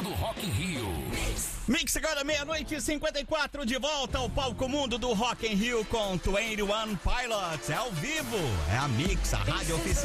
do Rock in Rio. Mix agora meia-noite 54, de volta ao palco mundo do Rock in Rio com 21 Pilots. É ao vivo, é a Mix, a rádio oficial.